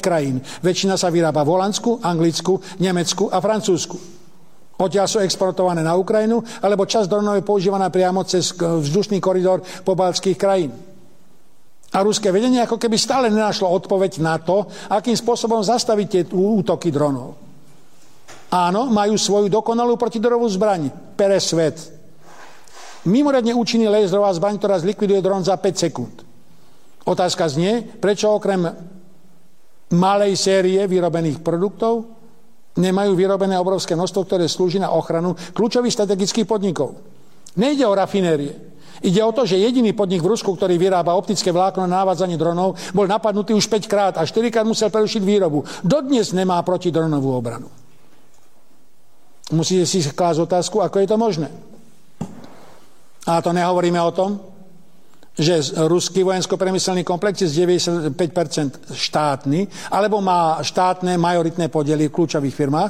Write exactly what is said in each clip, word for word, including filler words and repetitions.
krajín. Väčšina sa vyrába v Holandsku, Anglicku, Nemecku a Francúzsku. Odtiaľ sú exportované na Ukrajinu, alebo časť dronov je používaná priamo cez vzdušný koridor pobaltských krajín. A ruské vedenie ako keby stále nenašlo odpoveď na to, akým spôsobom zastaviť tie útoky dronov. Áno, majú svoju dokonalú protidronovú zbraň, Peresvet. Mimoriadne účinný laserová zbraň, ktorá zlikviduje dron za päť sekúnd. Otázka znie, prečo okrem malej série vyrobených produktov nemajú vyrobené obrovské množstvo, ktoré slúži na ochranu kľúčových strategických podnikov. Nejde o rafinérie. Ide o to, že jediný podnik v Rusku, ktorý vyrába optické vlákno na navádzanie dronov, bol napadnutý už päť krát a štyri krát musel prerušiť výrobu. Dodnes nemá protidronovú obranu. Musíte si klásť otázku, ako je to možné. A to nehovoríme o tom, že ruský vojensko-priemyselný komplex je z deväťdesiatpäť percent štátny, alebo má štátne majoritné podiely v kľúčových firmách,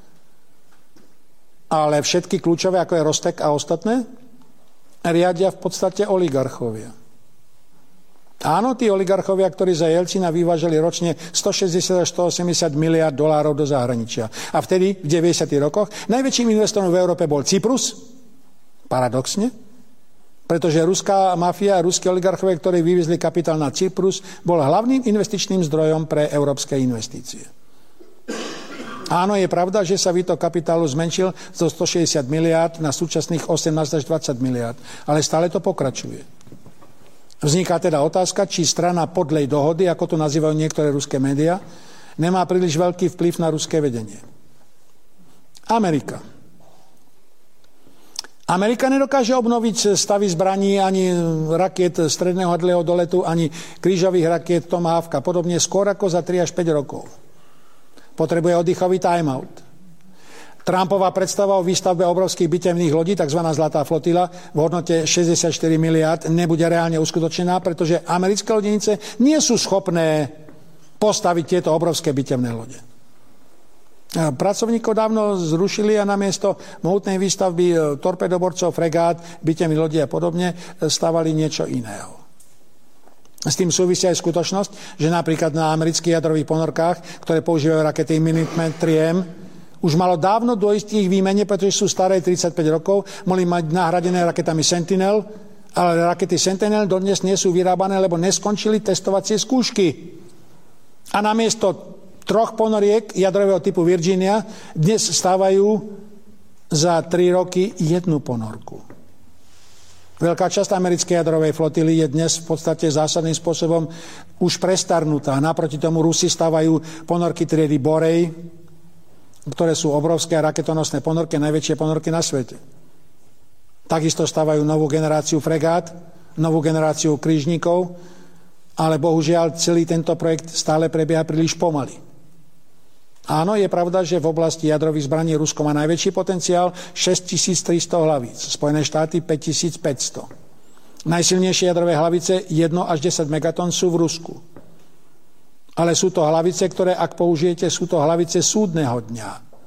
ale všetky kľúčové, ako je Rostek a ostatné, riadia v podstate oligarchovia. Áno, tí oligarchovia, ktorí za Jelcina vyvážali ročne stošesťdesiat až stoosemdesiat miliárd dolárov do zahraničia. A vtedy, v deväťdesiatych rokoch, najväčším investorom v Európe bol Cyprus, paradoxne, pretože ruská mafia a ruskí oligarchovia, ktorí vyviezli kapitál na Cyprus, bol hlavným investičným zdrojom pre európske investície. Áno, je pravda, že sa výtok kapitálu zmenšil zo stošesťdesiat miliárd na súčasných osemnásť až dvadsať miliárd, ale stále to pokračuje. Vzniká teda otázka, či strana podlej dohody, ako to nazývajú niektoré ruské médiá, nemá príliš veľký vplyv na ruské vedenie. Amerika. Amerika nedokáže obnoviť stavy zbraní ani rakiet stredného a dlhého doletu, ani krížových rakiet Tomahawk a podobne skôr ako za tri až päť rokov. Potrebuje oddychový time-out. Trumpová predstava o výstavbe obrovských bitevných lodí, tzv. Zlatá flotila, v hodnote šesťdesiatštyri miliárd, nebude reálne uskutočnená, pretože americké lodenice nie sú schopné postaviť tieto obrovské bitevné lode. Pracovníkov dávno zrušili a namiesto mohutnej výstavby torpedoborcov, fregát, bitevných lodí a podobne stavali niečo iného. S tým súvisí aj skutočnosť, že napríklad na amerických jadrových ponorkách, ktoré používajú rakety Minuteman tri em, už malo dávno dôjsť ich výmene, pretože sú staré tridsaťpäť rokov, mohli mať nahradené raketami Sentinel, ale rakety Sentinel dodnes nie sú vyrábané, lebo neskončili testovacie skúšky. A namiesto troch ponoriek jadrového typu Virginia dnes stávajú za tri roky jednu ponorku. Veľká časť americkej jadrovej flotily je dnes v podstate zásadným spôsobom už prestarnutá. Naproti tomu Rusi stavajú ponorky triedy Borej, ktoré sú obrovské raketonosné ponorky, najväčšie ponorky na svete. Takisto stavajú novú generáciu fregát, novú generáciu krížnikov, ale bohužiaľ celý tento projekt stále prebieha príliš pomaly. Áno, je pravda, že v oblasti jadrových zbraní Rusko má najväčší potenciál, šesťtisíctristo hlavíc, Spojené štáty päťtisícpäťsto. Najsilnejšie jadrové hlavice jeden až desať megatón sú v Rusku. Ale sú to hlavice, ktoré, ak použijete, sú to hlavice súdneho dňa.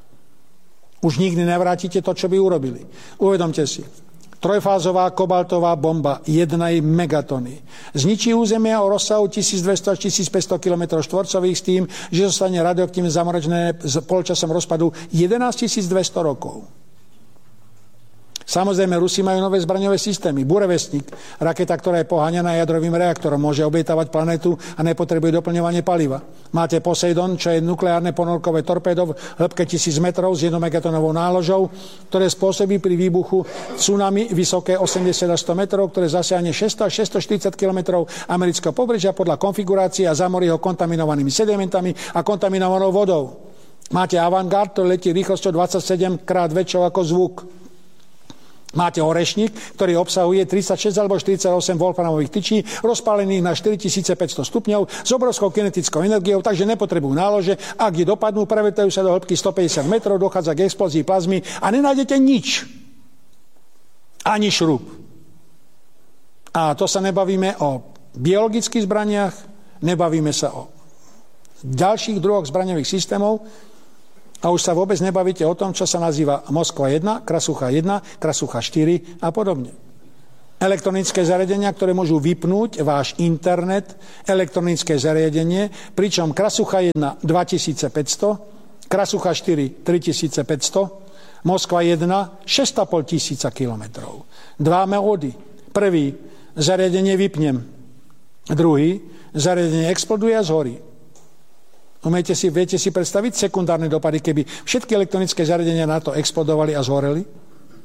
Už nikdy nevrátite to, čo by urobili. Uvedomte si, trojfázová kobaltová bomba jednej megatony zničí územia o rozsahu tisícdvesto až tisícpäťsto kilometrov štvorcových s tým, že zostane radioaktívne zamračené s polčasom rozpadu jedenásťtisícdvesto rokov. Samozrejme, Rusi majú nové zbraňové systémy. Burevestník, raketa, ktorá je poháňaná jadrovým reaktorom, môže oblietávať planetu a nepotrebuje doplňovanie paliva. Máte Poseidon, čo je nukleárne ponorkové torpédo v hĺbke tisíc metrov s jednomegatónovou náložou, ktoré spôsobí pri výbuchu tsunami vysoké osemdesiat až sto metrov, ktoré zasiahne šesťsto až šesťstoštyridsať kilometrov amerického pobrežia podľa konfigurácie a zamorí ho kontaminovanými sedimentami a kontaminovanou vodou. Máte Avangard, ktorý letí rýchlosťou dvadsaťsedem krát väčšou ako zvuk. Máte orešník, ktorý obsahuje tridsaťšesť alebo štyridsaťosem wolframových tyčí, rozpálených na štyritisícpäťsto stupňov s obrovskou kinetickou energiou, takže nepotrebujú nálože. Ak je dopadnú, prevetajú sa do hĺbky stopäťdesiat metrov, dochádza k explózii plazmy a nenájdete nič. Ani šrub. A to sa nebavíme o biologických zbraniach, nebavíme sa o ďalších druhoch zbraňových systémov, a už sa vôbec nebavíte o tom, čo sa nazýva Moskva jeden, Krasucha jeden, Krasucha štyri a podobne. Elektronické zariadenia, ktoré môžu vypnúť váš internet, elektronické zariadenie, pričom Krasucha jeden dvetisícpäťsto, Krasucha štyri tritisícpäťsto, Moskva jeden šesť a pol tisíca kilometrov. Dva módy. Prvý, zariadenie vypnem. Druhý, zariadenie exploduje a zhorí. Umiete si, viete si predstaviť sekundárne dopady, keby všetky elektronické zariadenia na to explodovali a zhoreli?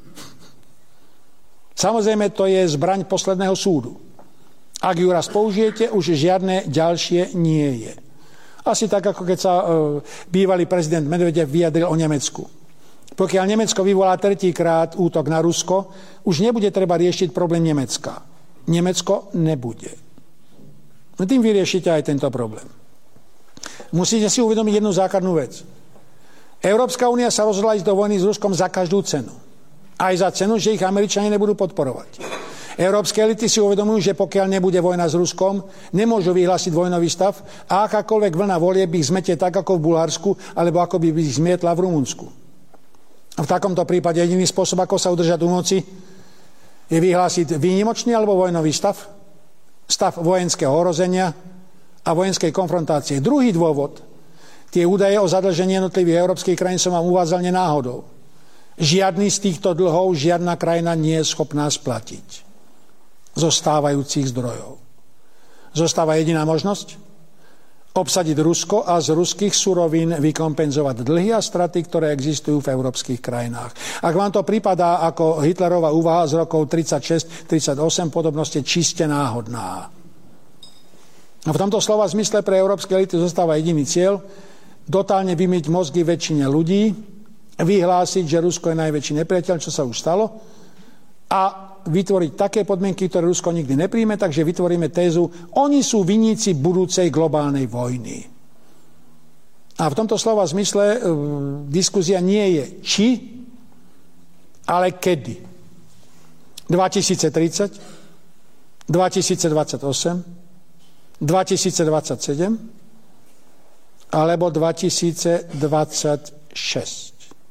Samozrejme, to je zbraň posledného súdu. Ak ju raz použijete, už žiadne ďalšie nie je. Asi tak, ako keď sa e, bývalý prezident Medvedev vyjadril o Nemecku. Pokiaľ Nemecko vyvolá tretíkrát útok na Rusko, už nebude treba riešiť problém Nemecka. Nemecko nebude. No tým vyriešite aj tento problém. Musíte si uvedomiť jednu základnú vec. Európska únia sa rozhodla ísť do vojny s Ruskom za každú cenu. Aj za cenu, že ich Američania nebudú podporovať. Európske elity si uvedomujú, že pokiaľ nebude vojna s Ruskom, nemôžu vyhlásiť vojnový stav a akákoľvek vlna volieb ich zmetie tak ako v Bulharsku, alebo ako by ich zmietla v Rumunsku. A v takomto prípade jediný spôsob, ako sa udržať u moci, je vyhlásiť výnimočný alebo vojnový stav, stav vojenského ohrozenia a vojenskej konfrontácie. Druhý dôvod, tie údaje o zadlžení jednotlivých európskych krajín som vám uvádzal nenáhodou. Žiadny z týchto dlhov žiadna krajina nie je schopná splatiť zo stávajúcich zdrojov. Zostáva jediná možnosť? Obsadiť Rusko a z ruských surovín vykompenzovať dlhy a straty, ktoré existujú v európskych krajinách. Ak vám to prípadá ako Hitlerová úvaha z rokov tridsaťšesť tridsaťosem, podobnosť je čiste náhodná. A v tomto slova zmysle pre európske elity zostáva jediný cieľ, totálne vymyť mozgy väčšine ľudí, vyhlásiť, že Rusko je najväčší nepriateľ, čo sa už stalo, a vytvoriť také podmienky, ktoré Rusko nikdy nepríjme, takže vytvoríme tézu, oni sú viníci budúcej globálnej vojny. A v tomto slova zmysle e, diskusia nie je či, ale kedy. dvetisíctridsať, dvetisícdvadsaťosem, dvetisícdvadsaťsedem alebo dvetisícdvadsaťšesť.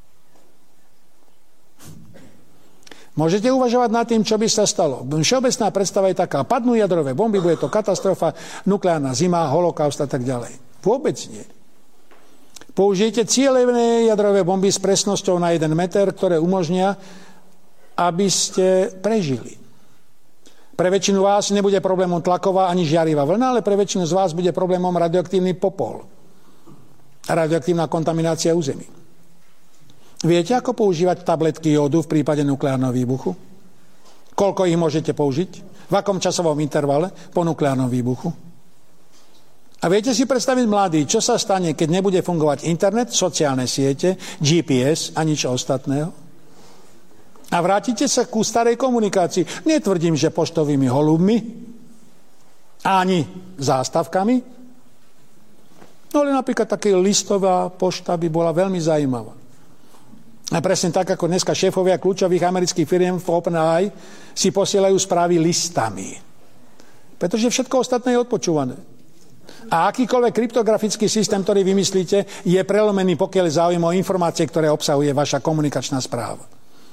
Môžete uvažovať nad tým, čo by sa stalo. Všeobecná predstava je taká, padnú jadrové bomby, bude to katastrofa, nukleárna zima, holokaust a tak ďalej. Vôbec nie. Použijete cielené jadrové bomby s presnosťou na jeden meter, ktoré umožnia, aby ste prežili. Pre väčšinu vás nebude problémom tlaková ani žiarivá vlna, ale pre väčšinu z vás bude problémom radioaktívny popol. Radioaktívna kontaminácia území. Viete, ako používať tabletky jódu v prípade nukleárneho výbuchu? Koľko ich môžete použiť? V akom časovom intervale po nukleárnom výbuchu? A viete si predstaviť, mladí, čo sa stane, keď nebude fungovať internet, sociálne siete, G P S a nič ostatného? A vrátite sa ku starej komunikácii. Netvrdím, že poštovými holubmi, ani zástavkami, no ale napríklad taká listová pošta by bola veľmi zaujímavá. A presne tak, ako dneska šéfovia kľúčových amerických firiem v OpenAI si posielajú správy listami. Pretože všetko ostatné je odpočúvané. A akýkoľvek kryptografický systém, ktorý vymyslíte, je prelomený, pokiaľ záujem o informácie, ktoré obsahuje vaša komunikačná správa.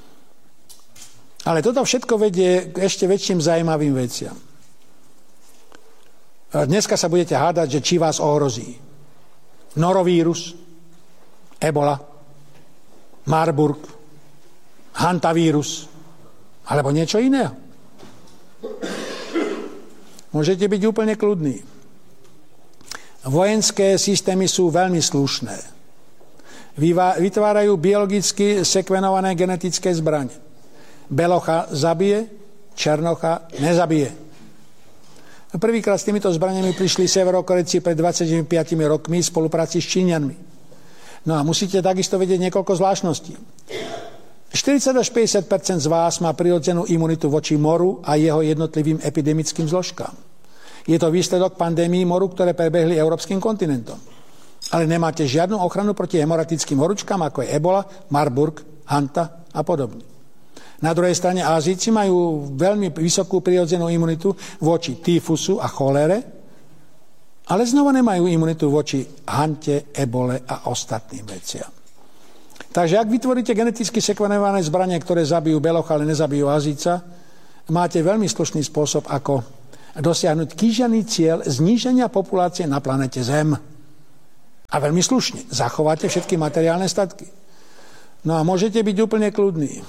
Ale toto všetko vedie k ešte väčším zaujímavým veciam. Dneska sa budete hádať, že či vás ohrozí norovírus, ebola, Marburg, hantavírus alebo niečo iného. Môžete byť úplne kľudní. Vojenské systémy sú veľmi slušné. Vytvárajú biologicky sekvenované genetické zbrane. Belocha zabije, Černocha nezabije. Prvýkrát s týmito zbraniami prišli Severokorejci pred dvadsiatimi piatimi rokmi v spolupráci s Číňanmi. No a musíte takisto vedieť niekoľko zvláštností. štyridsať až päťdesiat percent z vás má prirodzenú imunitu voči moru a jeho jednotlivým epidemickým zložkám. Je to výsledok pandémií moru, ktoré prebehli európskym kontinentom. Ale nemáte žiadnu ochranu proti hemoratickým horúčkám, ako je ebola, Marburg, hanta a podobne. Na druhej strane Ázíci majú veľmi vysokú prirodzenú imunitu voči tyfusu a cholere, ale znova nemajú imunitu voči hante, ebole a ostatným veciam. Takže ak vytvoríte geneticky sekvenované zbranie, ktoré zabijú belocha, ale nezabijú Ázíca, máte veľmi slušný spôsob, ako dosiahnuť kýžený cieľ zníženia populácie na planete Zem. A veľmi slušne. Zachováte všetky materiálne statky. No a môžete byť úplne kľudní.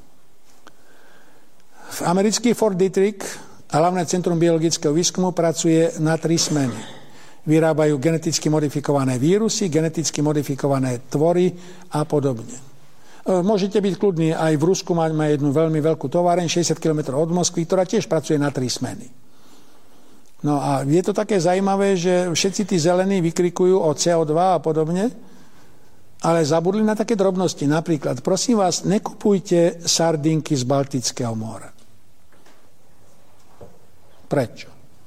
V americký Fort Detrick, hlavné centrum biologického výskumu, pracuje na tri smeny. Vyrábajú geneticky modifikované vírusy, geneticky modifikované tvory a podobne. Môžete byť kľudní, aj v Rusku máme jednu veľmi veľkú továreň, šesťdesiat kilometrov od Moskvy, ktorá tiež pracuje na tri smeny. No a je to také zaujímavé, že všetci tí zelení vykrikujú o cé ó dva a podobne, ale zabudli na také drobnosti. Napríklad, prosím vás, nekupujte sardinky z Baltického mora. Prečo?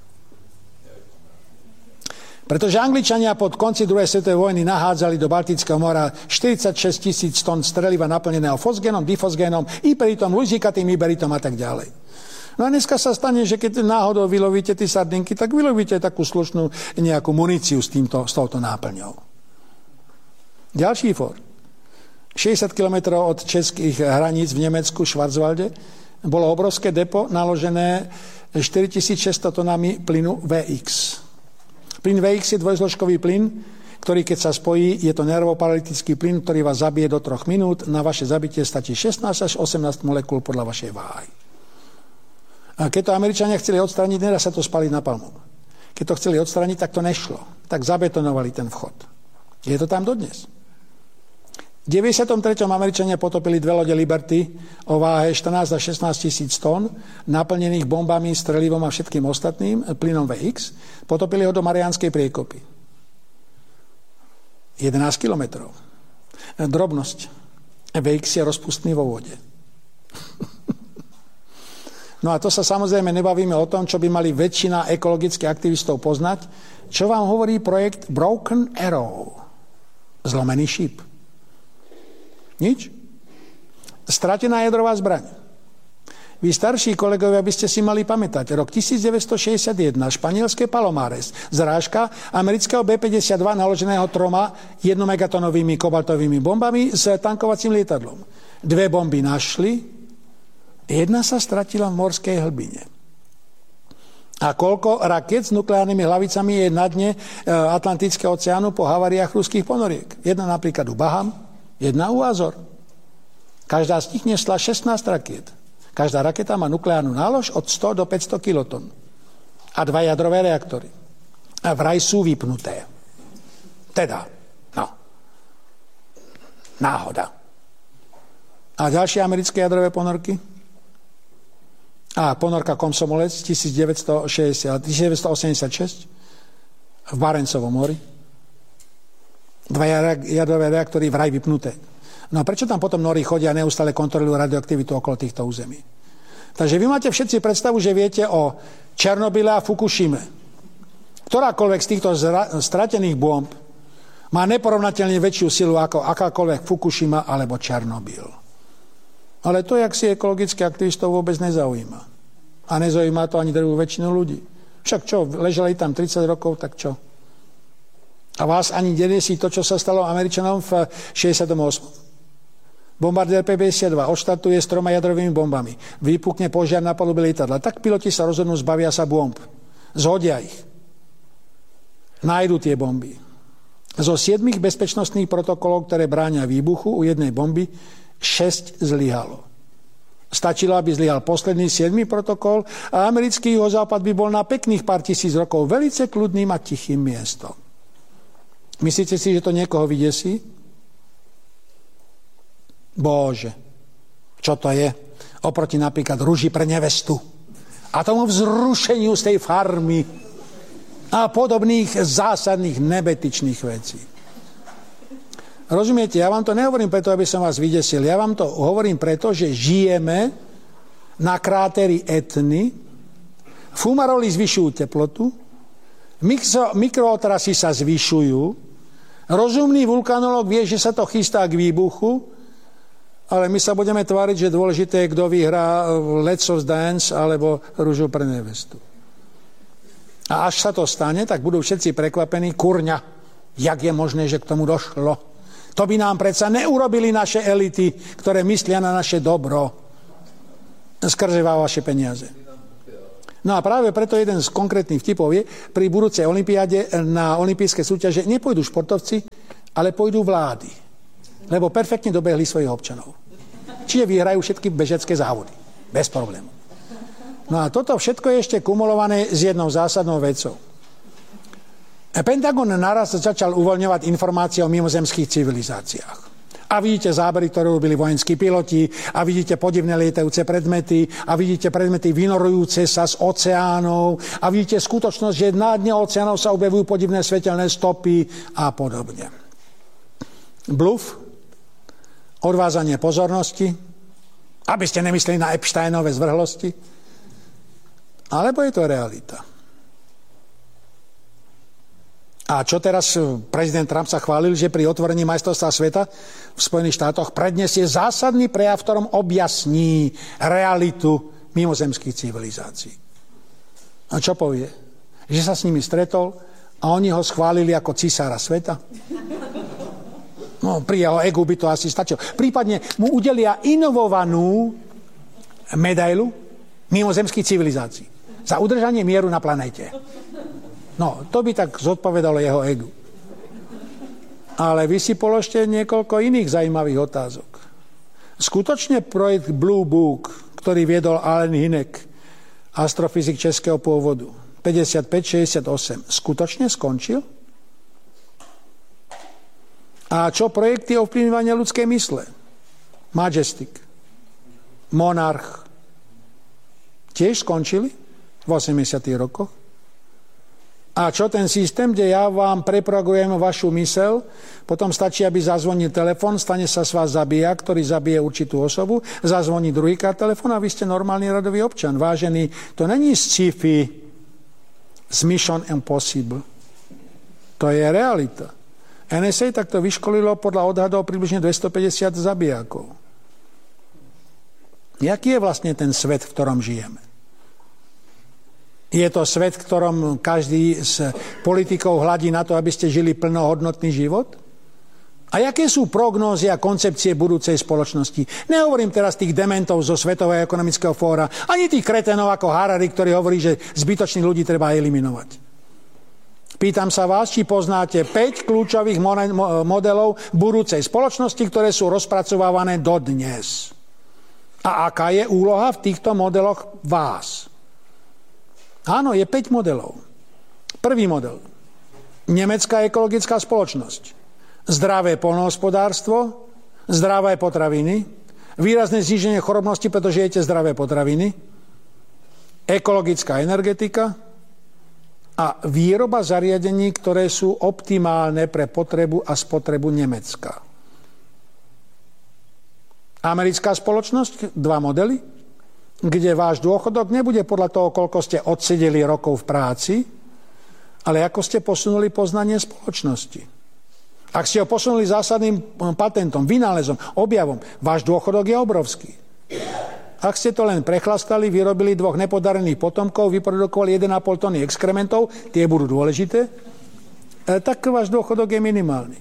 Pretože Angličania pod konci druhej svetovej vojny nahádzali do Baltického mora štyridsaťšesť tisíc tón streliva naplneného fosgénom, difosgénom, iperitom, luzikatým, iberitom a tak ďalej. No a dneska sa stane, že keď náhodou vylovíte tie sardinky, tak vylovíte takú slušnú nejakú muníciu s, týmto, s touto náplňou. Ďalší for. šesťdesiat kilometrov od českých hraníc v Nemecku, Schwarzwalde, bolo obrovské depo naložené štyritisícšesťsto tonami plynu vé iks. Plyn vé iks je dvojzložkový plyn, ktorý keď sa spojí, je to nervoparalytický plyn, ktorý vás zabije do troch minút. Na vaše zabitie stačí šestnásť až osemnásť molekúl podľa vašej váhy. A keď to Američania chceli odstrániť, nedá sa to spaliť na palmu. Keď to chceli odstrániť, tak to nešlo. Tak zabetonovali ten vchod. Je to tam dodnes. V deväťdesiatom treťom Američania potopili dve lode Liberty o váhe štrnásť až šestnásť tisíc tón, naplnených bombami, strelivom a všetkým ostatným, plynom vé iks. Potopili ho do Mariánskej priekopy. jedenásť kilometrov. Drobnosť. vé iks je rozpustný vo vode. No a to sa samozrejme nebavíme o tom, čo by mali väčšina ekologických aktivistov poznať. Čo vám hovorí projekt Broken Arrow? Zlomený šíp. Nič? Stratená jadrová zbraň. Vy starší kolegovia by ste si mali pamätať. Rok devätnásťstošesťdesiatjeden, španielské Palomares, zrážka amerického bé päťdesiatdva naloženého troma jednomegatonovými kobaltovými bombami s tankovacím lietadlom. Dve bomby našli, jedna sa stratila v morskej hlbine. A koľko raket s nukleárnymi hlavicami je na dne Atlantického oceánu po haváriách ruských ponoriek? Jedna napríklad u Baham, jedna u Azor. Každá z nich nesla šestnásť rakiet. Každá raketa má nukleárnu nálož od sto do päťsto kilotón. A dva jadrové reaktory. A vraj sú vypnuté. Teda, no. Náhoda. A ďalšie americké jadrové ponorky? A ponorka Komsomolec devätnásťstoosemdesiatšesť v Barencovom mori. Dva jadrové reaktory vraj vypnuté. No a prečo tam potom nori chodia a neustále kontrolujú radioaktivitu okolo týchto území? Takže vy máte všetci predstavu, že viete o Černobyle a Fukušime. Ktorákoľvek z týchto stratených bomb má neporovnateľne väčšiu silu ako akákoľvek Fukušima alebo Černobyl. Ale to, jak si ekologických aktivistov vôbec nezaujíma. A nezaujíma to ani druhú väčšinu ľudí. Však čo, ležali tam tridsať rokov, tak čo? A vás ani nedesí to, čo sa stalo Američanom v šesťdesiatom ôsmom Bombardér pé päťdesiatdva odštartuje s troma jadrovými bombami. Vypukne požiar na palube lietadla. Tak piloti sa rozhodnú, zbavia sa bomb. Zhodia ich. Nájdu tie bomby. Zo siedmich bezpečnostných protokolov, ktoré bránia výbuchu u jednej bomby, šesť zlyhalo. Stačilo, aby zlyhal posledný siedmy protokol a americký juhozápad by bol na pekných pár tisíc rokov velice kľudným a tichým miestom. Myslíte si, že to niekoho vydesí? Bože, čo to je? Oproti napríklad ruži pre nevestu a tomu vzrušeniu z tej farmy a podobných zásadných nebetičných vecí. Rozumiete, ja vám to nehovorím preto, aby som vás vydesil. Ja vám to hovorím preto, že žijeme na kráteri Etny, fumaroli zvyšujú teplotu, mikro, mikrootrasy sa zvyšujú, rozumný vulkanológ vie, že sa to chystá k výbuchu, ale my sa budeme tváriť, že dôležité je, kto vyhrá Let's Dance alebo Rúžu pre nevestu. A až sa to stane, tak budú všetci prekvapení, kurňa, jak je možné, že k tomu došlo. To by nám predsa neurobili naše elity, ktoré myslia na naše dobro. skrzevá vaše peniaze. No a práve preto jeden z konkrétnych vtipov je, pri budúcej olympiáde na olympijské súťaže nepôjdu športovci, ale pôjdu vlády. Lebo perfektne dobehli svojich občanov. Čiže vyhrajú všetky bežecké závody. Bez problému. No a toto všetko je ešte kumulované s jednou zásadnou vecou. Pentagon naraz začal uvoľňovať informácie o mimozemských civilizáciách. A vidíte zábery, ktoré robili vojenskí piloti, a vidíte podivné lietajúce predmety, a vidíte predmety vynorujúce sa z oceánov, a vidíte skutočnosť, že na dne oceánov sa objavujú podivné svetelné stopy a podobne. Bluff, odvázanie pozornosti, aby ste nemysleli na Epsteinove zvrhlosti, alebo je to realita. A čo teraz prezident Trump sa chválil, že pri otvorení majstrovstva sveta v Spojených štátoch predniesie zásadný prejav, v ktorom objasní realitu mimozemských civilizácií. A čo povie? Že sa s nimi stretol a oni ho schválili ako cisára sveta? No, pri jeho egu by to asi stačilo. Prípadne mu udelia inovovanú medailu mimozemských civilizácií za udržanie mieru na planéte. No, to by tak zodpovedalo jeho egu. Ale vy si položte niekoľko iných zaujímavých otázok. Skutočne projekt Blue Book, ktorý viedol Allen Hynek, astrofyzik českého pôvodu, päťdesiatpäť šesťdesiatosem, skutočne skončil? A čo projekty ovplyvňovania ľudskej mysle? Majestic, Monarch, tiež skončili v osemdesiatych rokoch? A čo ten systém, kde ja vám preprogramujem vašu mysel, potom stačí, aby zazvonil telefon, stane sa z vás zabíjak, ktorý zabije určitú osobu, zazvoní druhýkrát telefon a vy ste normálny radový občan. Vážený, to není sci-fi z Mission Impossible. To je realita. en es á takto vyškolilo podľa odhadov približne dvestopäťdesiat zabijakov. Jaký je vlastne ten svet, v ktorom žijeme? Je to svet, v ktorom každý z politikov hladí na to, aby ste žili plnohodnotný život? A jaké sú prognózy a koncepcie budúcej spoločnosti? Nehovorím teraz tých dementov zo Svetového ekonomického fóra, ani tých kretenov ako Harari, ktorý hovorí, že zbytočných ľudí treba eliminovať. Pýtam sa vás, či poznáte päť kľúčových modelov budúcej spoločnosti, ktoré sú rozpracovávané dodnes. A aká je úloha v týchto modeloch vás? Áno, je päť modelov. Prvý model. Nemecká ekologická spoločnosť. Zdravé poľnohospodárstvo, zdravé potraviny, výrazné zníženie chorobnosti, pretože jete zdravé potraviny, ekologická energetika a výroba zariadení, ktoré sú optimálne pre potrebu a spotrebu Nemecka. Americká spoločnosť, dva modely, kde váš dôchodok nebude podľa toho, koľko ste odsedeli rokov v práci, ale ako ste posunuli poznanie spoločnosti. Ak ste ho posunuli zásadným patentom, vynálezom, objavom, váš dôchodok je obrovský. Ak ste to len prechlastali, vyrobili dvoch nepodarených potomkov, vyprodukovali jeden a pol tony exkrementov, tie budú dôležité, tak váš dôchodok je minimálny.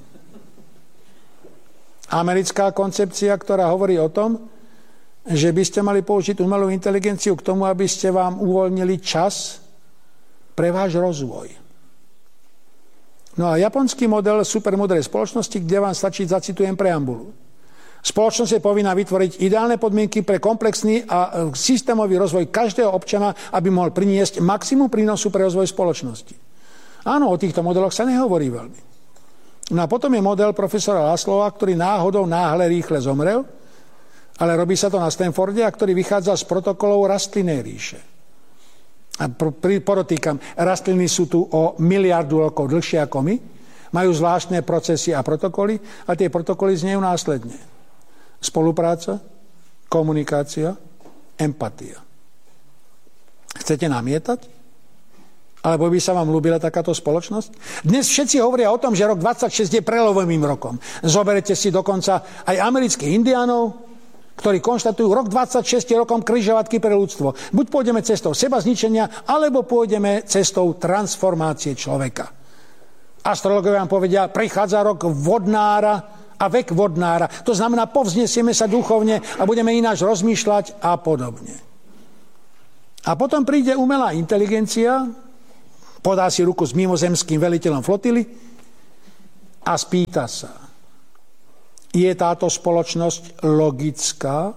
Americká koncepcia, ktorá hovorí o tom, že by ste mali použiť umelú inteligenciu k tomu, aby ste vám uvoľnili čas pre váš rozvoj. No a japonský model supermodrej spoločnosti, kde vám stačí, zacitujem preambulu. Spoločnosť je povinná vytvoriť ideálne podmienky pre komplexný a systémový rozvoj každého občana, aby mohol priniesť maximum prínosu pre rozvoj spoločnosti. Áno, o týchto modeloch sa nehovorí veľmi. No a potom je model profesora Laslova, ktorý náhodou náhle rýchle zomrel, ale robí sa to na Stanforde, a ktorý vychádza z protokolov rastlinnej ríše. A podotýkam, rastliny sú tu o miliardu rokov dlhšie ako my, majú zvláštne procesy a protokoly, a tie protokoly znejú následne. Spolupráca, komunikácia, empatia. Chcete namietať? Alebo by sa vám ľúbila takáto spoločnosť? Dnes všetci hovoria o tom, že rok dvadsaťšesť je prelovovým rokom. Zoberete si dokonca aj amerických indiánov, ktorí konštatujú, rok dvadsaťšesť je rokom križovatky pre ľudstvo. Buď pôjdeme cestou seba zničenia, alebo pôjdeme cestou transformácie človeka. Astrologovia vám povedia, prichádza rok vodnára a vek vodnára. To znamená, povznesieme sa duchovne a budeme ináč rozmýšľať a podobne. A potom príde umelá inteligencia, podá si ruku s mimozemským veliteľom flotily a spýta sa, je táto spoločnosť logická?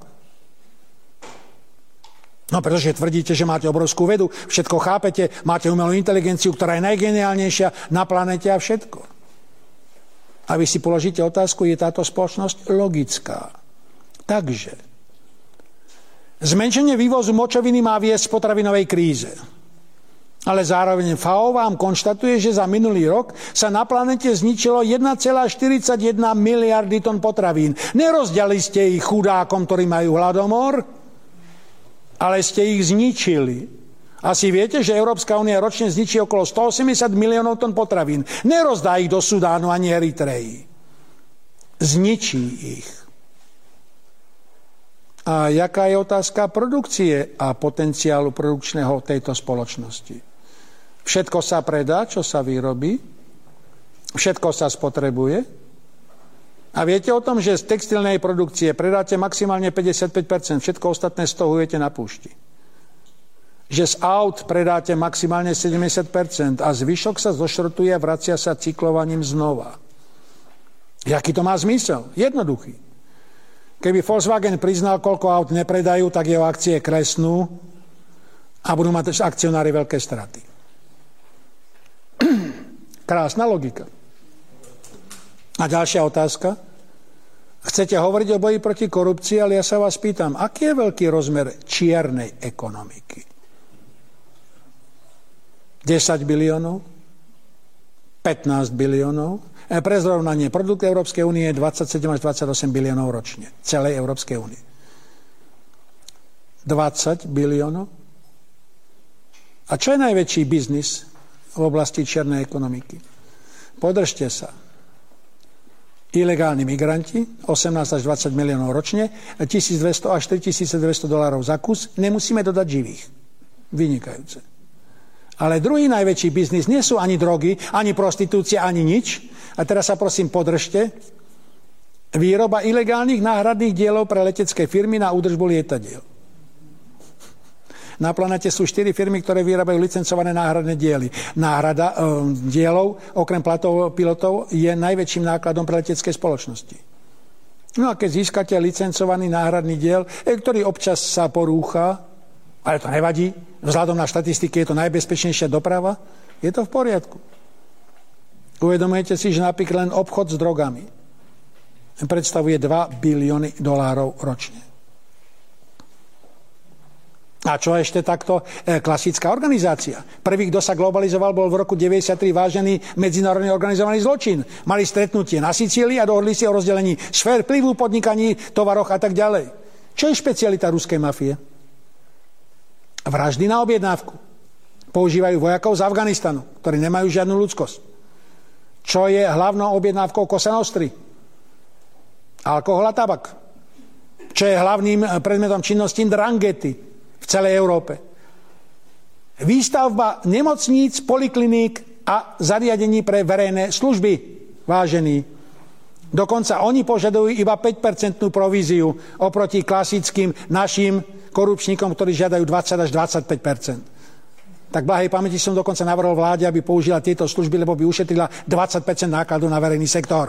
No pretože tvrdíte, že máte obrovskú vedu, všetko chápete, máte umelú inteligenciu, ktorá je najgeniálnejšia na planete a všetko. A vy si položíte otázku, je táto spoločnosť logická? Takže zmenšenie vývozu močoviny má viesť k potravinovej kríze. Ale zároveň ef á ó vám konštatuje, že za minulý rok sa na planete zničilo jeden celá štyridsaťjeden miliardy tón potravín. Nerozdiali ste ich chudákom, ktorí majú hladomor, ale ste ich zničili. Asi viete, že Európska únia ročne zničí okolo stoosemdesiat miliónov tón potravín. Nerozdá ich do Sudánu ani Eritreji. Zničí ich. A jaká je otázka produkcie a potenciálu produkčného tejto spoločnosti? Všetko sa predá, čo sa vyrobí. Všetko sa spotrebuje. A viete o tom, že z textilnej produkcie predáte maximálne päťdesiatpäť percent, všetko ostatné stohujete na púšti. Že z aut predáte maximálne sedemdesiat percent a zvyšok sa zošrotuje a vracia sa cyklovaním znova. Jaký to má zmysel? Jednoduchý. Keby Volkswagen priznal, koľko aut nepredajú, tak jeho akcie klesnú a budú mať akcionári veľké straty. Krásna logika. A ďalšia otázka. Chcete hovoriť o boji proti korupcii, ale ja sa vás pýtam, aký je veľký rozmer čiernej ekonomiky? desať biliónov? pätnásť biliónov? E, pre zrovnanie, produkt Európskej únie je dvadsaťsedem až dvadsaťosem biliónov ročne. Celej Európskej únie. dvadsať biliónov? A čo je najväčší biznis v oblasti čiernej ekonomiky? Podržte sa. Ilegálni migranti, osemnásť až dvadsať miliónov ročne, tisícdvesto až tritisícdvesto dolárov za kus, nemusíme dodať živých. Vynikajúce. Ale druhý najväčší biznis nie sú ani drogy, ani prostitúcia, ani nič. A teraz sa prosím podržte. Výroba ilegálnych náhradných dielov pre letecké firmy na údržbu lietadiel. Na planete sú štyri firmy, ktoré vyrábajú licencované náhradné diely. Náhrada e, dielov, okrem platov pilotov, je najväčším nákladom pre letecké spoločnosti. No a keď získate licencovaný náhradný diel, e, ktorý občas sa porúcha, ale to nevadí, vzhľadom na štatistiky je to najbezpečnejšia doprava, je to v poriadku. Uvedomujete si, že napríklad len obchod s drogami predstavuje dva bilióny dolárov ročne. A čo ešte takto? E, klasická organizácia. Prvý, kto sa globalizoval, bol v roku deväťdesiattri vážený medzinárodne organizovaný zločin. Mali stretnutie na Sicílii a dohodli si o rozdelení sfér vplyvu, podnikaní, tovaroch a tak ďalej. Čo je špecialita ruskej mafie? Vraždy na objednávku. Používajú vojakov z Afganistanu, ktorí nemajú žiadnu ľudskosť. Čo je hlavnou objednávkou Cosa Nostry? Alkohol a tabak. Čo je hlavným predmetom činnosti Ndranghety v celej Európe. Výstavba nemocníc, polikliník a zariadení pre verejné služby, vážení. Dokonca oni požadujú iba päť percentnú províziu oproti klasickým našim korupčníkom, ktorí žiadajú dvadsať až dvadsaťpäť percent. Tak blahej pamäti som dokonca navrhol vláde, aby použila tieto služby, lebo by ušetrila dvadsať percent nákladu na verejný sektor.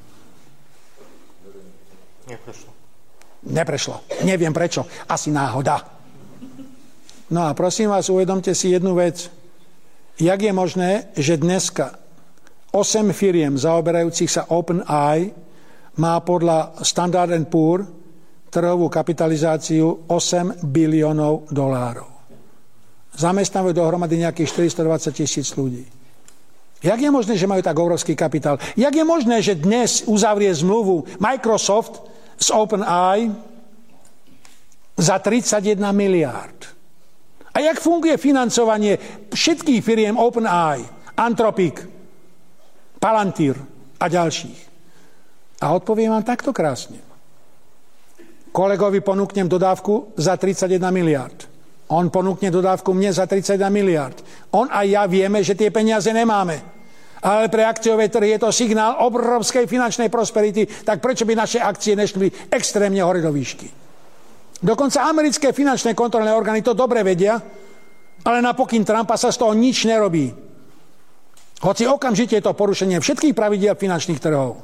Neprešlo. Neprešlo. Neviem prečo. Asi náhoda. No a prosím vás, uvedomte si jednu vec. Jak je možné, že dneska osem firiem zaoberajúcich sa OpenAI má podľa Standard and Poor trhovú kapitalizáciu osem biliónov dolárov. Zamestnávajú dohromady nejakých štyristodvadsať tisíc ľudí. Jak je možné, že majú tak obrovský kapitál? Jak je možné, že dnes uzavrie zmluvu Microsoft s OpenAI za tridsaťjeden miliárd? A jak funguje financovanie všetkých firiem OpenAI, Anthropic, Palantir a ďalších? A odpoviem vám takto krásne. Kolegovi ponúknem dodávku za tridsaťjeden miliárd. On ponúkne dodávku mne za tridsaťjeden miliárd. On a ja vieme, že tie peniaze nemáme. Ale pre akciové trhy je to signál obrovskej finančnej prosperity, tak prečo by naše akcie nešli extrémne hore do výšky? Dokonca americké finančné kontrolné orgány to dobre vedia, ale na pokyn Trumpa sa z toho nič nerobí. Hoci okamžite je to porušenie všetkých pravidiel finančných trhov.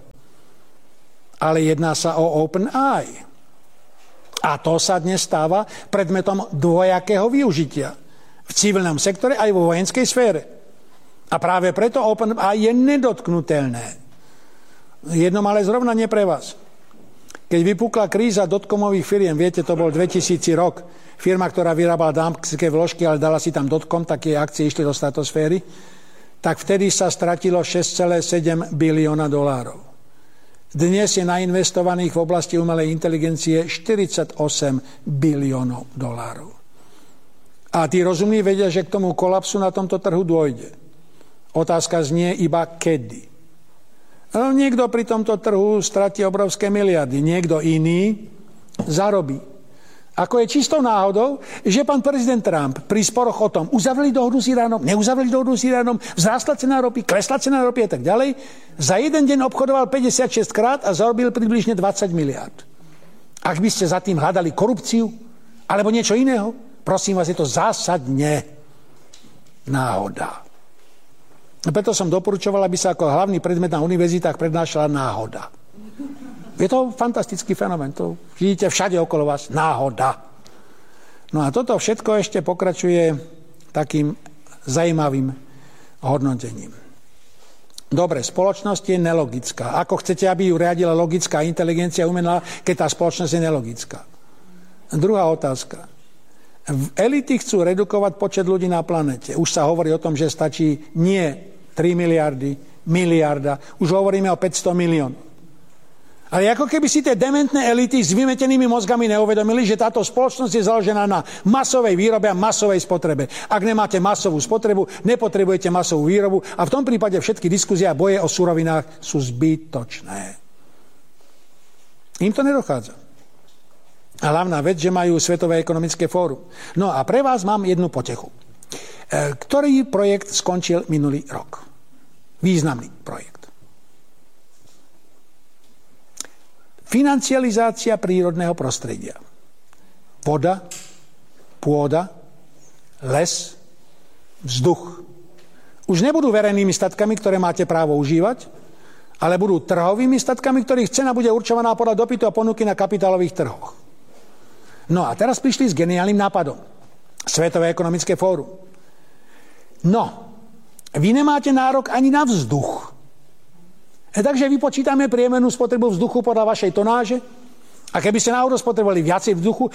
Ale jedná sa o OpenAI. A to sa dnes stáva predmetom dvojakého využitia. V civilnom sektore aj vo vojenskej sfére. A práve preto OpenAI je nedotknutelné. Jedno ale zrovna nie pre vás. Keď vypukla kríza dotcomových firiem, viete, to bol dvetisíc rok, firma, ktorá vyrábala dámske vložky, ale dala si tam dotcom, tak jej akcie išli do stratosféry, tak vtedy sa stratilo šesť celá sedem bilióna dolárov. Dnes je nainvestovaných v oblasti umelej inteligencie štyridsaťosem biliónov dolárov. A tí rozumní vedia, že k tomu kolapsu na tomto trhu dôjde. Otázka znie iba kedy. No, niekto pri tomto trhu stratí obrovské miliardy, niekto iný zarobí. Ako je čistou náhodou, že pán prezident Trump pri sporoch o tom uzavreli dohodu s Iránom, neuzavreli dohodu s Iránom, vzrástla cena ropy, klesla cena ropy a tak ďalej, za jeden deň obchodoval päťdesiatšesť krát a zarobil približne dvadsať miliárd. Ak by ste za tým hľadali korupciu alebo niečo iného, prosím vás, je to zásadne náhoda. Preto som doporučoval, aby sa ako hlavný predmet na univerzitách prednášala náhoda. Je to fantastický fenomén. To vidíte všade okolo vás. Náhoda. No a toto všetko ešte pokračuje takým zajímavým hodnotením. Dobre, spoločnosť je nelogická. Ako chcete, aby ju riadila logická inteligencia umelá, keď tá spoločnosť je nelogická? Druhá otázka. Elity chcú redukovať počet ľudí na planete. Už sa hovorí o tom, že stačí nie tri miliardy, miliarda. Už hovoríme o päťsto miliónov. Ale ako keby si tie dementné elity s vymetenými mozgami neuvedomili, že táto spoločnosť je založená na masovej výrobe a masovej spotrebe. Ak nemáte masovú spotrebu, nepotrebujete masovú výrobu a v tom prípade všetky diskusie a boje o surovinách sú zbytočné. Im to nedochádza. A hlavná vec, že majú Svetové ekonomické fórum. No a pre vás mám jednu potechu. Ktorý projekt skončil minulý rok? Významný projekt. Financializácia prírodného prostredia. Voda, pôda, les, vzduch. Už nebudú verejnými statkami, ktoré máte právo užívať, ale budú trhovými statkami, ktorých cena bude určovaná podľa dopytu a ponuky na kapitálových trhoch. No a teraz prišli s geniálnym nápadom. Svetové ekonomické fórum. No, vy nemáte nárok ani na vzduch. E, takže vypočítame priemernú spotrebu vzduchu podľa vašej tonáže a keby ste náhodou spotrebovali viacej vzduchu,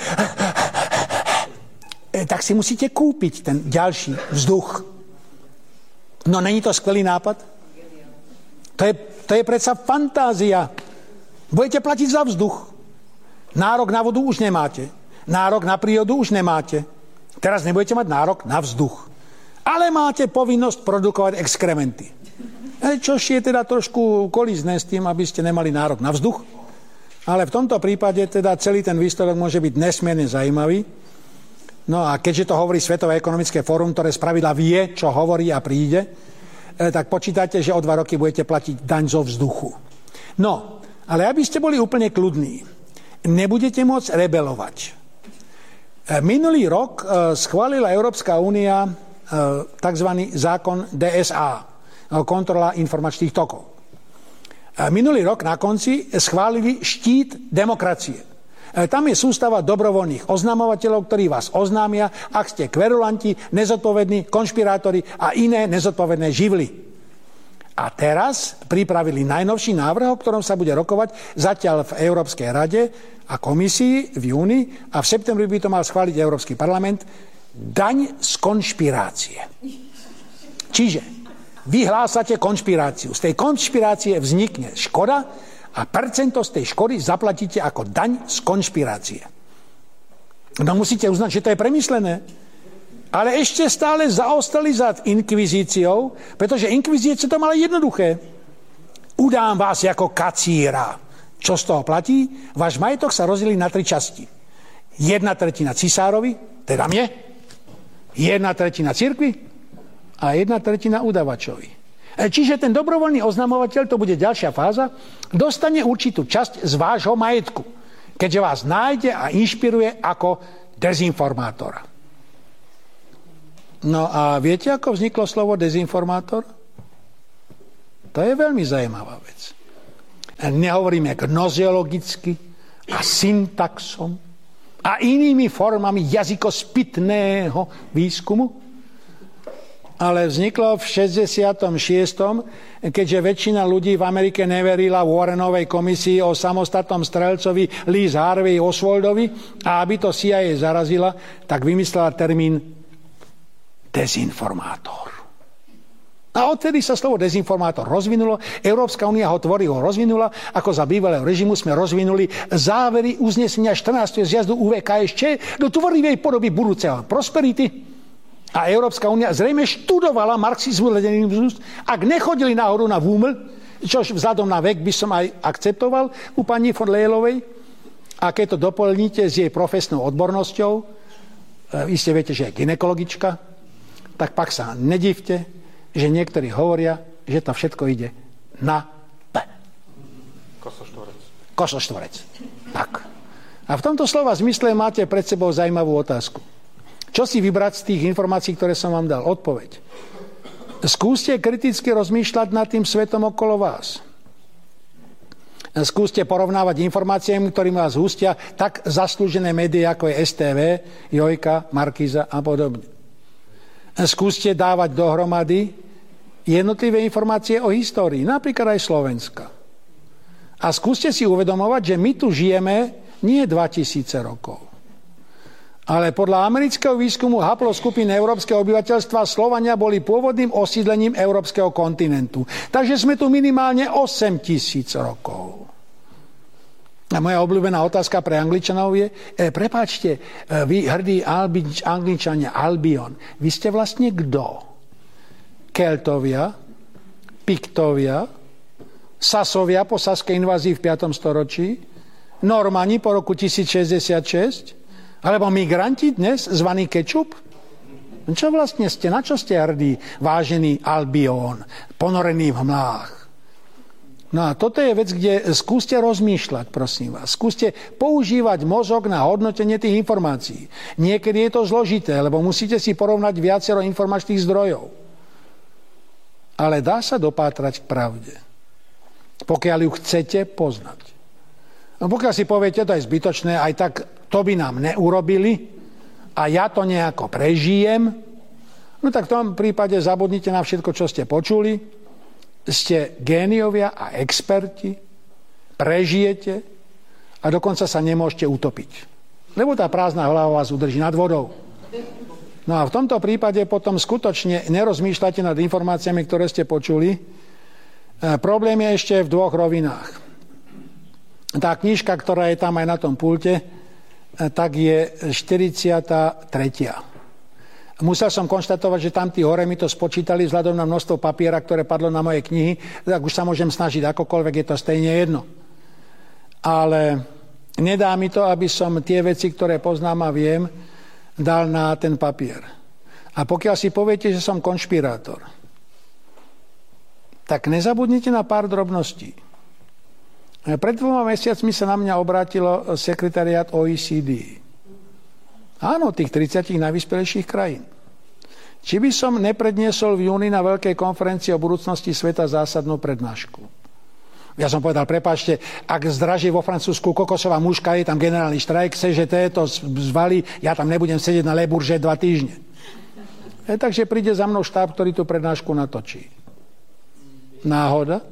e, tak si musíte kúpiť ten ďalší vzduch. No, není to skvelý nápad? To je, to je predsa fantázia. Budete platiť za vzduch. Nárok na vodu už nemáte. Nárok na prírodu už nemáte. Teraz nebudete mať nárok na vzduch. Ale máte povinnosť produkovať exkrementy. Čož je teda trošku kolízne s tým, aby ste nemali nárok na vzduch. Ale v tomto prípade teda celý ten výsledok môže byť nesmierne zaujímavý. No a keďže to hovorí Svetové ekonomické fórum, ktoré spravidla vie, čo hovorí a príde, tak počítate, že o dva roky budete platiť daň zo vzduchu. No, ale aby ste boli úplne kľudní, nebudete môcť rebelovať. Minulý rok schválila Európska únia tzv. Zákon dé es á, kontrola informačných tokov. Minulý rok na konci schválili štít demokracie. Tam je sústava dobrovoľných oznamovateľov, ktorí vás oznámia, ak ste kverulanti, nezodpovední, konšpirátori a iné nezodpovedné živly. A teraz pripravili najnovší návrh, o ktorom sa bude rokovať zatiaľ v Európskej rade a komisii v júni a v septembri by to mal schváliť Európsky parlament. Daň z konšpirácie. Čiže vyhlásate konšpiráciu. Z tej konšpirácie vznikne škoda a percento z tej škody zaplatíte ako daň z konšpirácie. No musíte uznať, že to je premyslené. Ale ešte stále zaostali za inkvizíciou, pretože inkvizície to mali jednoduché. Udám vás ako kacíra. Čo z toho platí? Váš majetok sa rozdelí na tri časti. Jedna tretina cisárovi, teda mne, jedna tretina cirkvi a jedna tretina udavačovi. Čiže ten dobrovoľný oznamovateľ, to bude ďalšia fáza, dostane určitú časť z vášho majetku. Keďže vás nájde a inšpiruje ako dezinformátora. No a viete, ako vzniklo slovo dezinformátor? To je veľmi zaujímavá vec. Nehovoríme gnoziologicky a syntaxom a inými formami jazykospitného výskumu, ale vzniklo v šesťdesiatom šiestom keďže väčšina ľudí v Amerike neverila Warrenovej komisii o samostatnom strelcovi Lee Harvey Oswaldovi a aby to C I A zarazila, tak vymyslela termín dezinformátor. A odtedy sa slovo dezinformátor rozvinulo, Európska únia ho tvorivo rozvinula, ako za bývalého režimu sme rozvinuli závery uznesenia štrnásteho zjazdu U V K S Č do tvorivej podoby budúceho prosperity. A Európska únia zrejme študovala marxizmus, leninizmus, ak nechodili náhodou na Vúml, čož vzhľadom na vek by som aj akceptoval u pani von Leylovej, a keď to doplníte s jej profesnou odbornosťou, vy ste viete, že je gynekologička, tak pak sa nedivte, že niektorí hovoria, že to všetko ide na P. Kosoštvorec. Kosoštvorec. Tak. A v tomto slova zmysle máte pred sebou zaujímavú otázku. Čo si vybrať z tých informácií, ktoré som vám dal? Odpoveď. Skúste kriticky rozmýšľať nad tým svetom okolo vás. Skúste porovnávať informáciami, ktorými vás hustia tak zaslúžené médiá, ako je es té vé, Jojka, Markíza a podobne. Skúste dávať dohromady jednotlivé informácie o histórii, napríklad aj Slovenska. A skúste si uvedomovať, že my tu žijeme nie dvetisíc rokov. Ale podľa amerického výskumu haploskupín európskeho obyvateľstva Slovania boli pôvodným osídlením európskeho kontinentu. Takže sme tu minimálne osem tisíc rokov. A moja obľúbená otázka pre Angličanov je, e, prepáčte, e, vy hrdí Albi, Angličania, Albion, vy ste vlastne kto? Keltovia, Piktovia, Sasovia po saskej invázii v piatom storočí, Normani po roku tisíc šesťdesiatšesť, alebo migranti dnes, zvaný kečup? Čo vlastne ste? Na čo ste hrdí, vážený Albion, ponorený v hmlách? No a toto je vec, kde skúste rozmýšľať, prosím vás. Skúste používať mozog na hodnotenie tých informácií. Niekedy je to zložité, lebo musíte si porovnať viacero informačných zdrojov. Ale dá sa dopátrať k pravde, pokiaľ ju chcete poznať. No pokiaľ si poviete, to je zbytočné, aj tak to by nám neurobili a ja to nejako prežijem, no tak v tom prípade zabudnite na všetko, čo ste počuli, ste géniovia a experti, prežijete a dokonca sa nemôžete utopiť. Lebo tá prázdna hlava vás udrží nad vodou. No a v tomto prípade potom skutočne nerozmýšľate nad informáciami, ktoré ste počuli. Problém je ešte v dvoch rovinách. Tá knižka, ktorá je tam aj na tom pulte, tak je štyridsiata tretia Musel som konštatovať, že tam tí hore mi to spočítali vzhľadom na množstvo papiera, ktoré padlo na moje knihy, tak už sa môžem snažiť akokoľvek, je to stejne jedno. Ale nedá mi to, aby som tie veci, ktoré poznám a viem, dal na ten papier. A pokiaľ si poviete, že som konšpirátor, tak nezabudnite na pár drobností. Pred dvoma mesiacmi sa na mňa obrátilo sekretariát O E C D. Áno, tých tridsať najvyspelejších krajín. Či by som nepredniesol v júni na veľkej konferencii o budúcnosti sveta zásadnú prednášku? Ja som povedal, prepáčte, ak zdraží vo Francúzsku kokosová muška, je tam generálny štrajk, C G T to zvali, ja tam nebudem sedieť na Le Bourget dva týždne. E, takže príde za mnou štáb, ktorý tú prednášku natočí. Náhoda?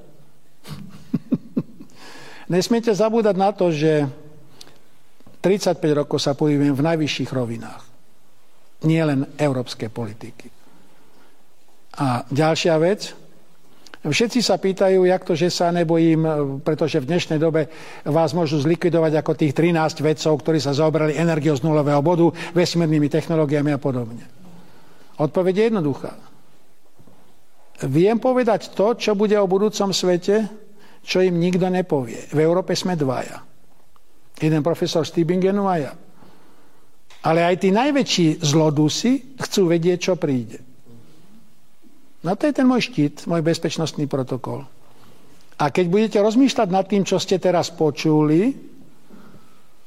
Nesmiete zabúdať na to, že tridsaťpäť rokov sa pohybujem v najvyšších rovinách. Nie len európskej politiky. A ďalšia vec. Všetci sa pýtajú, jak to, že sa nebojím, pretože v dnešnej dobe vás môžu zlikvidovať ako tých trinásť vedcov, ktorí sa zaoberali energiou z nulového bodu, vesmírnymi technológiami a podobne. Odpoveď je jednoduchá. Viem povedať to, čo bude o budúcom svete, čo im nikto nepovie. V Európe sme dvaja. Jeden profesor z Tübingenu a ja. Ale aj tí najväčší zlodusy chcú vedieť, čo príde. No to je ten môj štít, môj bezpečnostný protokol. A keď budete rozmýšľať nad tým, čo ste teraz počuli,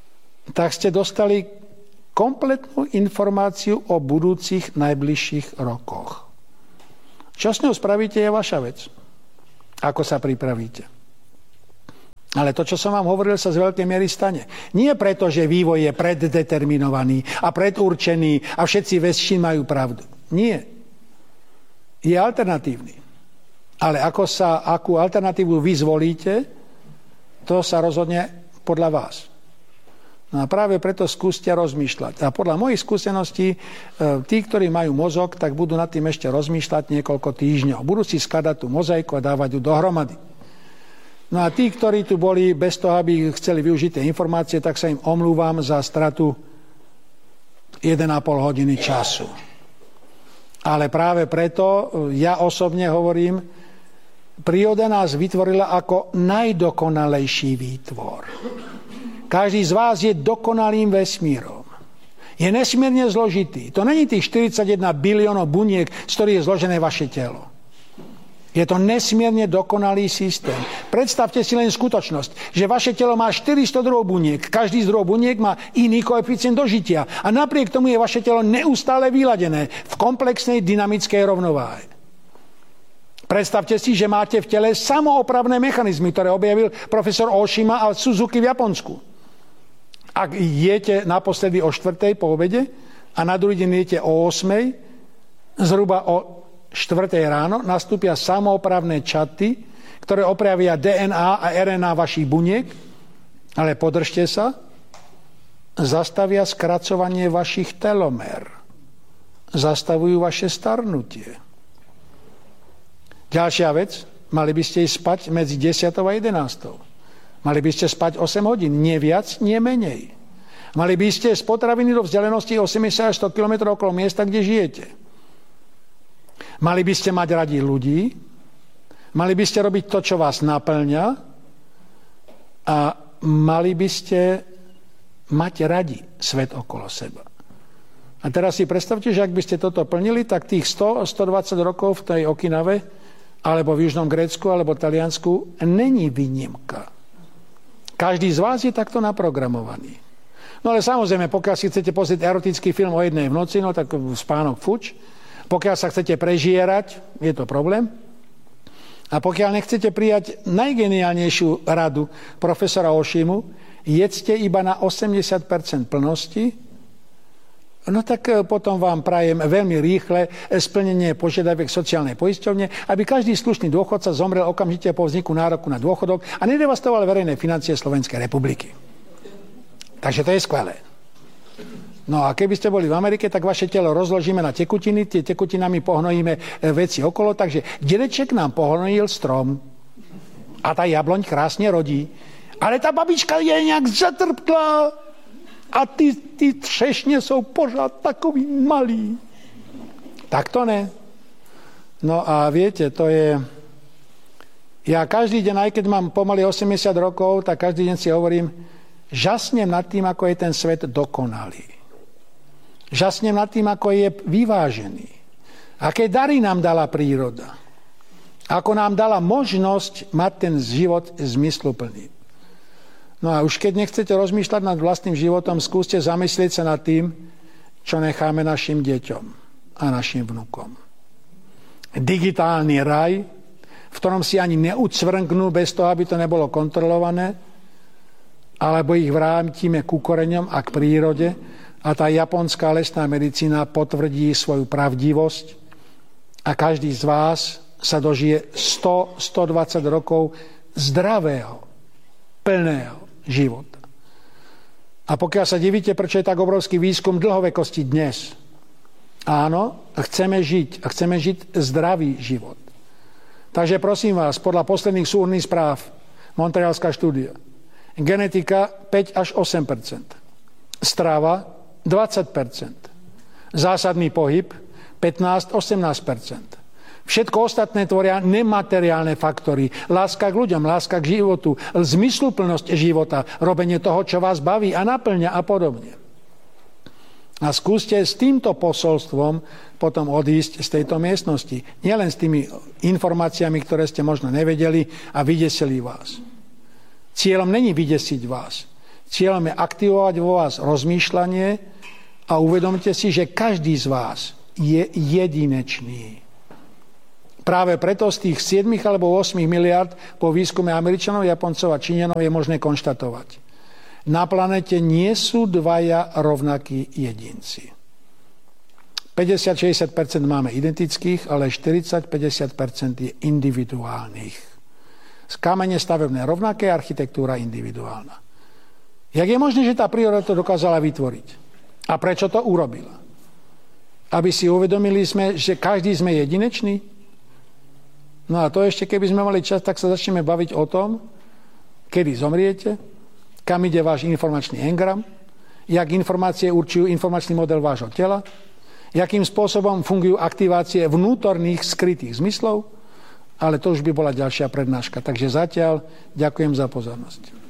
tak ste dostali kompletnú informáciu o budúcich najbližších rokoch. Čo s ňou spravíte, je vaša vec. Ako sa pripravíte. Ale to, čo som vám hovoril, sa z veľkej miery stane. Nie preto, že vývoj je preddeterminovaný a predurčený a všetci vedci majú pravdu. Nie. Je alternatívny. Ale ako sa, akú alternatívu vy zvolíte, to sa rozhodne podľa vás. No a práve preto skúste rozmýšľať. A podľa mojich skúseností, tí, ktorí majú mozog, tak budú nad tým ešte rozmýšľať niekoľko týždňov. Budú si skladať tú mozaiku a dávať ju dohromady. No a tí, ktorí tu boli bez toho, aby chceli využiť tie informácie, tak sa im omlúvam za stratu jeden a pol hodiny času. Ale práve preto ja osobne hovorím, príroda nás vytvorila ako najdokonalejší výtvor. Každý z vás je dokonalým vesmírom. Je nesmierne zložitý. To není tých štyridsaťjeden biliónov buniek, z ktorých je zložené vaše telo. Je to nesmierne dokonalý systém. Predstavte si len skutočnosť, že vaše telo má štyristo druhov buniek. Každý z druhov buniek má iný koeficient dožitia. A napriek tomu je vaše telo neustále vyladené v komplexnej dynamickej rovnováhe. Predstavte si, že máte v tele samoopravné mechanizmy, ktoré objavil profesor Oshima a Suzuki v Japonsku. Ak jete naposledy o štvrtej po obede a na druhý deň jete o ôsmej, zhruba o štvrtej ráno nastúpia samoopravné čaty, ktoré opravia dé en á a er en á vašich buniek, ale podržte sa, zastavia skracovanie vašich telomér. Zastavujú vaše starnutie. Ďalšia vec, mali by ste ísť spať medzi desiatou a jedenástou. Mali by ste spať osem hodín, nie viac, nie menej. Mali by ste z potraviny do vzdialenosti osemdesiat až sto kilometrov okolo miesta, kde žijete. Mali by ste mať radi ľudí, mali by ste robiť to, čo vás naplňa a mali by ste mať radi svet okolo seba. A teraz si predstavte, že ak by ste toto plnili, tak tých sto až stodvadsať rokov v tej Okinave, alebo v Južnom Grécku, alebo Taliansku, není výnimka. Každý z vás je takto naprogramovaný. No ale samozrejme, pokiaľ si chcete pozrieť erotický film o jednej v noci, no tak spánok fuč. Pokiaľ sa chcete prežierať, je to problém. A pokiaľ nechcete prijať najgeniálnejšiu radu profesora Oshimu, jedzte iba na osemdesiat percent plnosti, no tak potom vám prajem veľmi rýchle splnenie požiadaviek sociálnej poisťovne, aby každý slušný dôchodca zomrel okamžite po vzniku nároku na dôchodok a nedevastoval verejné financie Slovenskej republiky. Takže to je skvelé. No a keby ste boli v Amerike, tak vaše telo rozložíme na tekutiny, tie tekutinami pohnojíme veci okolo, takže dedeček nám pohnojil strom a tá jabloň krásne rodí. Ale tá babička je nejak zatrpklá a tí, tí třešne sú pořád takový malí. Tak to ne. No a viete, to je... Ja každý deň, aj keď mám pomaly osemdesiat rokov, tak každý deň si hovorím, žasnem nad tým, ako je ten svet dokonalý. Žasnem nad tým, ako je vyvážený. Aké dary nám dala príroda. Ako nám dala možnosť mať ten život zmysluplný. No a už keď nechcete rozmýšľať nad vlastným životom, skúste zamyslieť sa nad tým, čo necháme našim deťom a našim vnukom. Digitálny raj, v ktorom si ani neucvrnknú bez toho, aby to nebolo kontrolované, alebo ich vrátime ku koreňom a k prírode, a tá japonská lesná medicína potvrdí svoju pravdivosť a každý z vás sa dožije sto až stodvadsať rokov zdravého, plného života. A pokiaľ sa divíte, prečo je tak obrovský výskum dlhovekosti dnes, áno, chceme žiť a chceme žiť zdravý život. Takže prosím vás, podľa posledných súhrnných správ, Montrealská štúdia, genetika päť až osem percent, strava dvadsať percent. Zásadný pohyb pätnásť až osemnásť percent. Všetko ostatné tvoria nemateriálne faktory. Láska k ľuďom, láska k životu, zmysluplnosť života, robenie toho, čo vás baví a naplňa a podobne. A skúste s týmto posolstvom potom odísť z tejto miestnosti. Nielen s tými informáciami, ktoré ste možno nevedeli a vydesili vás. Cieľom není vydesiť vás. Cieľom je aktivovať vo vás rozmýšľanie a uvedomte si, že každý z vás je jedinečný. Práve preto z tých sedem alebo osem miliard po výskume Američanov, Japoncov a Číňanov je možné konštatovať. Na planete nie sú dvaja rovnakí jedinci. päťdesiat až šesťdesiat percent máme identických, ale štyridsať až päťdesiat percent je individuálnych. Z kamene stavebné rovnaké, architektúra individuálna. Jak je možné, že tá príroda to dokázala vytvoriť? A prečo to urobila? Aby si uvedomili sme, že každý sme jedinečný? No a to ešte, keby sme mali čas, tak sa začneme baviť o tom, kedy zomriete, kam ide váš informačný engram, jak informácie určujú informačný model vášho tela, jakým spôsobom fungujú aktivácie vnútorných skrytých zmyslov, ale to už by bola ďalšia prednáška. Takže zatiaľ ďakujem za pozornosť.